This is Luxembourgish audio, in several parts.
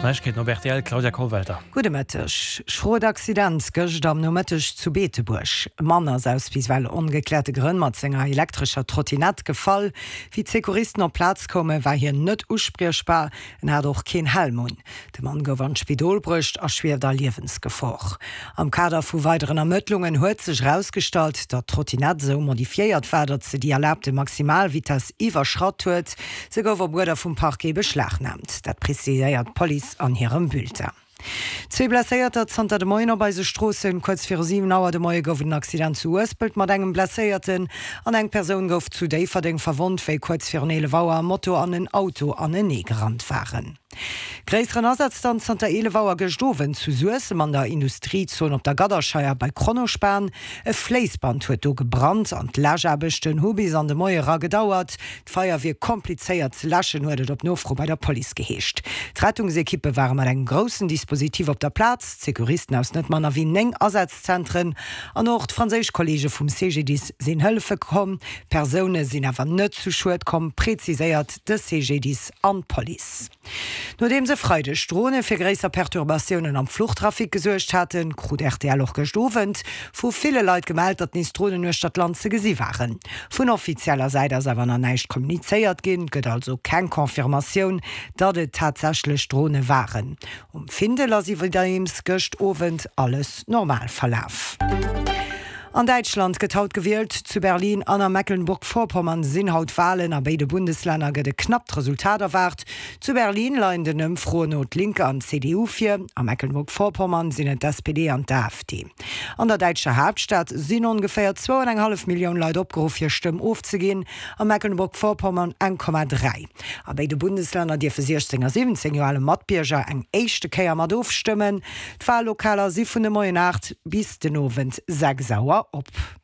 Neuigkeiten noch RTL, Claudia Kohlwälder. Gute Mittag. Schrod'accident gëcht am no Mittag zu Beetebusch. Mann ass aus biswell ungeklärte Grünn mat senger elektrischer Trottinett gefall. Wie Sekuristen op Platz komme, war hier net uspriechbar en hat auch kein Helmun. De Mann gouf an Spidol brucht a schwerder Liewensgefahr. Am Kader vu weiteren Ermittlungen huet sich rausgestalt, dat Trottinett so modifiiert war, dat ze die erlaubte Maximalvitas iwwerschrott huet, se gouf Bruder vum Parquet beschlagnahmt. Dat präzisiert Police an ihrem Bulletin. Zwei Blesséierter Santa de Moiner bei se Strossen kurz fir 7 Auer de Moie gouf den Accident zu Uespelt mat engem Blesséierten an eng Person gouf zu Déiferding verwont, wéi kurz fir Nele Wauer Motto an ein Auto an en Negerrand waren. Gräiseren Ersatzstand Santa Elevauer gestowen zu Suessem an der Industriezone op der Gadderscheier bei Kronospan. E Fleisband huet do gebrannt an d'Lagebechten Hobis an de Moierer gedauert. D'Feier wie kompliceéiert ze laschen huet op Nofro bei der Police geheescht. D'Rettungsekippe waren mat eng grossen Dispositiv op der Platz, Sekuristen aus net Manner wie eng Ersatzzentren, an och d'Franséisch Kollege vum CGDs sinn Hëlfe kom, Persone sinn awer net zu Schuet kom, preziséiert de CGDs an Police. Nachdem se Freude Strone fir gräser Perturbationen am Fluchttrafik gesuercht hatten, krut RTL auch gestovent, wo viele Leute gemeldet, dat nicht Drohnen nur Stadtland ze gesi waren. Von offizieller Seite as awer an neicht kommuniziert gin, gëtt also kein Konfirmation, dat de tatsächlich Drohne waren. Finde las iw daims gëcht ofend alles normal verlauf. An Deutschland getaut gewählt, zu Berlin an der Mecklenburg-Vorpommern sinn haut Wahlen a beide Bundesländer gët knapp Resultat erwart. Zu Berlin leien den frohe Not Linke an CDU 4, a Mecklenburg-Vorpommern sind SPD an der AfD. An der deutscher Hauptstadt sind ungefähr 2,5 Millionen Leute opgerufen, hier Stimmen aufzugehen, a Mecklenburg-Vorpommern 1,3. A beide Bundesländer die für 17 Jahre Mattbierger eng echte Keier mat aufstimmen. D'Wahllokaler sie vun de Moie Nacht bis den Abend 6 Uhr op.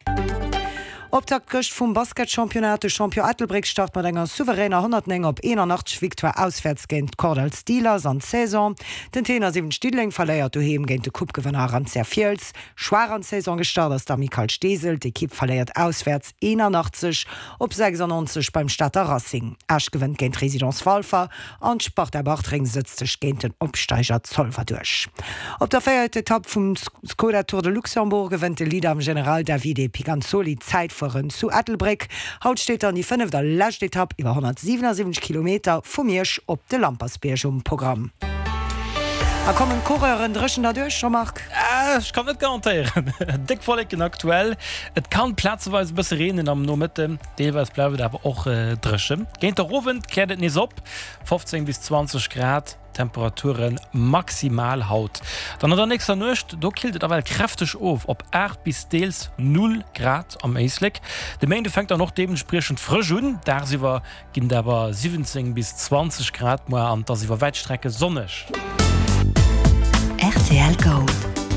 Optaktgëcht vum Basketchampionat de Champion Ettelbrig start mat enger souveräner 100 op 81 Viktoire auswärts géint Cordal Steelers an Saison. Den Tenner 7 Stidling verléiert doheem géint de Kupgewënner an Zerfiels. Schwar an Saison gestart ass der Michael Stesel, d'Ekipp verléiert auswärts 81 op 96 beim Stadter Racing. Asch gewënnt géint Residenz Walfer an Sport der Bartring sitzt sech géint den Opsteiger Zollver duerch. Op der feierte Etapp vum Skoda Tour de Luxembourg gewënnt de Lieder am General Davide Picanzoli Zeit zu Ettelbrig. Haut steht an die 5. der letzte Etappe über 177 Kilometer vom Mirsch op de Lampersberg Programm. Kommen Choren dreschen dadurch schon mag? Ich kann net garantieren. Dick vollken aktuell. Et kann platzweise bis reden am no Mitte. Deweis bleiwe aber auch dreschen. Geint der Rowen kehrt et nis op. 15 bis 20 Grad. Temperaturen maximal haut. Dann an der nächster Nacht, da kiltet aber kräftig auf, ob 8 bis teils 0 Grad am Eisleck. Der Menge fängt dann noch dementsprechend frisch an, da sie war, ging aber 17 bis 20 Grad mal an, da sie war Weitstrecke sonnig. RTL Go.